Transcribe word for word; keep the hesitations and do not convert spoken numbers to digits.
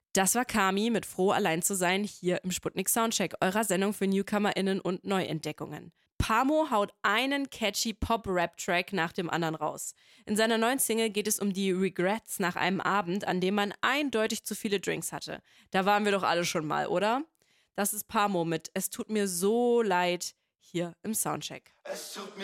Das war Kami mit Froh allein zu sein hier im Sputnik Soundcheck, eurer Sendung für NewcomerInnen und Neuentdeckungen. Pamo haut einen catchy Pop-Rap-Track nach dem anderen raus. In seiner neuen Single geht es um die Regrets nach einem Abend, an dem man eindeutig zu viele Drinks hatte. Da waren wir doch alle schon mal, oder? Das ist Pamo mit Es tut mir so leid hier im Soundcheck. Es tut mir